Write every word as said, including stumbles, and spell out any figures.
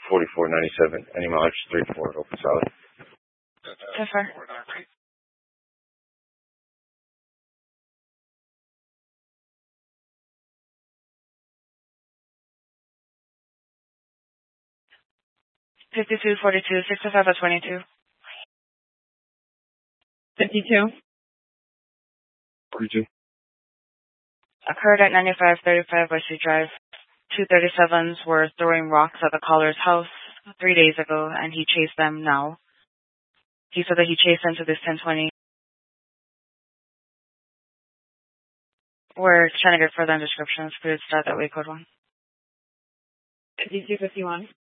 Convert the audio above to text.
forty-four ninety-seven. Any mileage three four, open solid. ten four. fifty-two forty-two, sixty-five at twenty-two. fifty-two. forty-two. Occurred at ninety-five thirty-five Wesley Drive. Two thirty-sevens were throwing rocks at the caller's house three days ago, and he chased them now. He said that he chased them to this ten twenty. We're trying to get further descriptions. Please start that way, code one. fifty-two fifty-one.